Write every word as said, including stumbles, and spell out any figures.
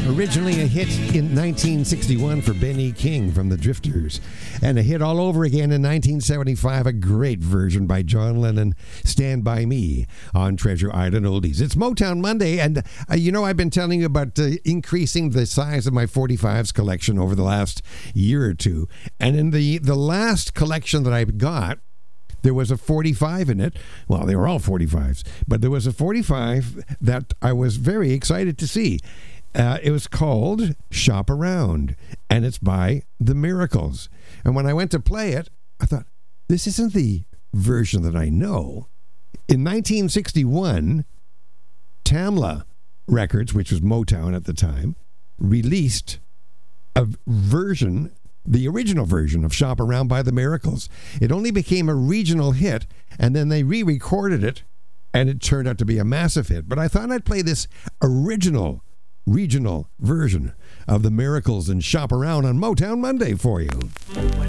Originally a hit in nineteen sixty-one for Benny King from the Drifters, and a hit all over again in nineteen seventy-five, a great version by John Lennon, Stand By Me, on Treasure Island Oldies. It's Motown Monday, and uh, you know, I've been telling you about uh, increasing the size of my forty-fives collection over the last year or two, and in the, the last collection that I got, there was a forty-five in it. Well, they were all forty-fives, but there was a forty-five that I was very excited to see. Uh, it was called Shop Around, and it's by The Miracles. And when I went to play it, I thought, this isn't the version that I know. In nineteen sixty-one, Tamla Records, which was Motown at the time, released a version, the original version of Shop Around by The Miracles. It only became a regional hit, and then they re-recorded it, and it turned out to be a massive hit. But I thought I'd play this original regional version of The Miracles and Shop Around on Motown Monday for you. When